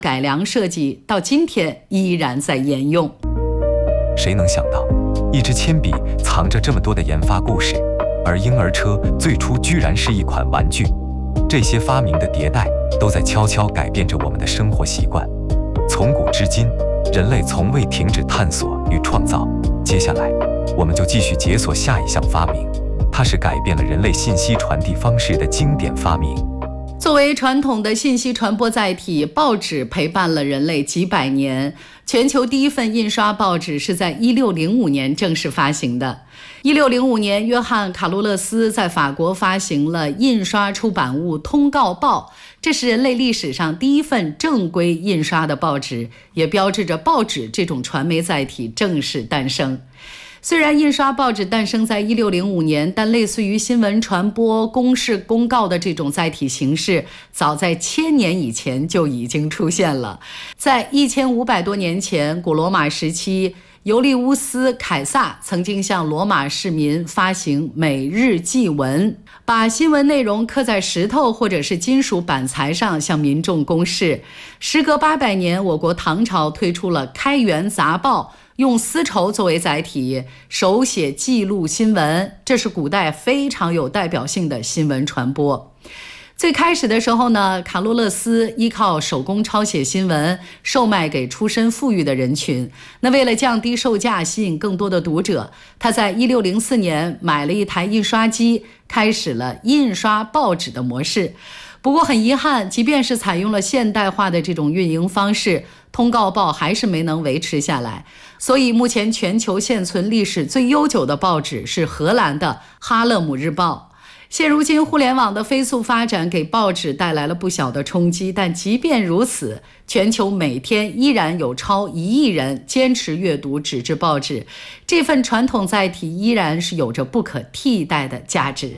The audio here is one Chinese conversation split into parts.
改良设计到今天依然在沿用。 谁能想到，一支铅笔藏着这么多的研发故事，而婴儿车最初居然是一款玩具。这些发明的迭代都在悄悄改变着我们的生活习惯。从古至今，人类从未停止探索与创造。接下来，我们就继续解锁下一项发明，它是改变了人类信息传递方式的经典发明。 作为传统的信息传播载体，报纸陪伴了人类几百年。全球第一份印刷报纸是在1605年正式发行的。1605年，约翰·卡路勒斯在法国发行了印刷出版物《通告报》，这是人类历史上第一份正规印刷的报纸，也标志着报纸这种传媒载体正式诞生。虽然印刷报纸诞生在1605年，但类似于新闻传播、公示、公告的这种载体形式，早在1000年以前就已经出现了。在1500多年前，古罗马时期，尤利乌斯·凯撒曾经向罗马市民发行每日祭文，把新闻内容刻在石头或者是金属板材上向民众公示。时隔800年，我国唐朝推出了《开元杂报》，用丝绸作为载体，手写记录新闻，这是古代非常有代表性的新闻传播。最开始的时候呢，卡路勒斯依靠手工抄写新闻，售卖给出身富裕的人群。那为了降低售价，吸引更多的读者，他在1604年买了一台印刷机，开始了印刷报纸的模式。不过很遗憾，即便是采用了现代化的这种运营方式，通告报还是没能维持下来。所以目前全球现存历史最悠久的报纸是荷兰的《哈勒姆日报》。现如今，互联网的飞速发展给报纸带来了不小的冲击，但即便如此，全球每天依然有超1亿人坚持阅读纸质报纸，这份传统载体依然是有着不可替代的价值。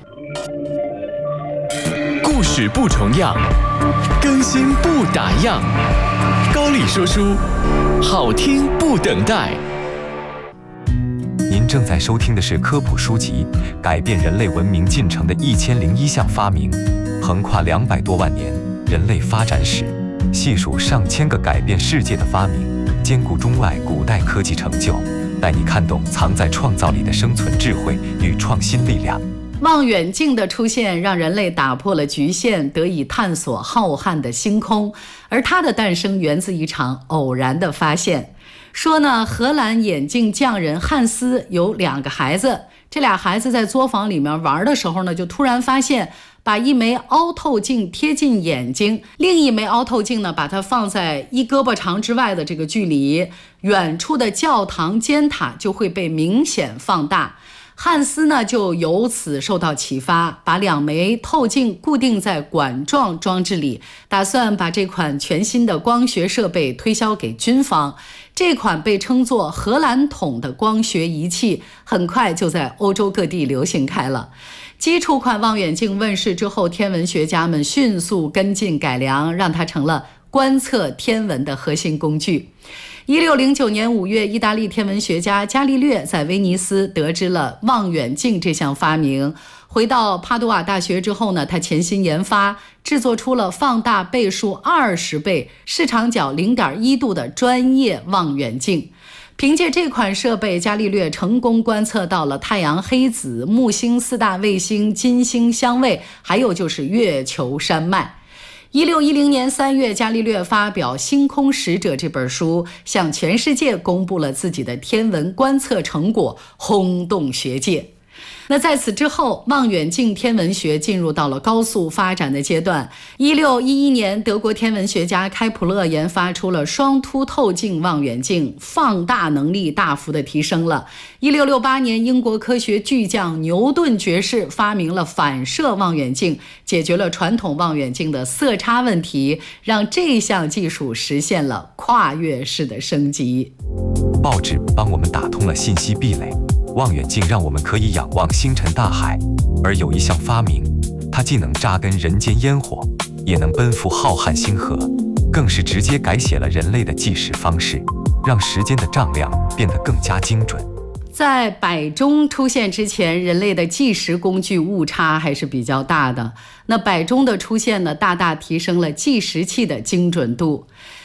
故事不重样，更新不打烊，高丽说书，好听不等待。 您正在收听的是科普书籍《改变人类文明进程的1001项发明》，横跨200多万年人类发展史，细数上千个改变世界的发明，兼顾中外古代科技成就，带你看懂藏在创造里的生存智慧与创新力量。 望远镜的出现让人类打破了局限，得以探索浩瀚的星空，而它的诞生源自一场偶然的发现。说呢，荷兰眼镜匠人汉斯有2个孩子，这俩孩子在作坊里面玩的时候呢，就突然发现把一枚凹透镜贴近眼睛，另一枚凹透镜呢把它放在1胳膊长之外的这个距离，远处的教堂尖塔就会被明显放大。汉斯呢就由此受到启发，把2枚透镜固定在管状装置里，打算把这款全新的光学设备推销给军方。这款被称作荷兰筒的光学仪器很快就在欧洲各地流行开了。基础款望远镜问世之后，天文学家们迅速跟进改良，让它成了观测天文的核心工具。1609年5月，意大利天文学家伽利略在威尼斯得知了望远镜这项发明。回到帕多瓦大学之后呢，他潜心研发，制作出了放大倍数20倍、视场角0.1度的专业望远镜。凭借这款设备，伽利略成功观测到了太阳黑子、木星4大卫星、金星相位，还有就是月球山脉。1610年3月，伽利略发表《星空使者》这本书，向全世界公布了自己的天文观测成果，轰动学界。那在此之后，望远镜天文学进入到了高速发展的阶段。1611年，德国天文学家开普勒研发出了双凸透镜望远镜，放大能力大幅的提升了。1668年，英国科学巨匠牛顿爵士发明了反射望远镜，解决了传统望远镜的色差问题，让这项技术实现了跨越式的升级。 报纸帮我们打通了信息壁垒，望远镜让我们可以仰望星辰大海，而有一项发明，它既能扎根人间烟火，也能奔赴浩瀚星河，更是直接改写了人类的计时方式，让时间的丈量变得更加精准。 在摆钟出现之前，人类的计时工具误差还是比较大的。那摆钟的出现呢，大大提升了计时器的精准度。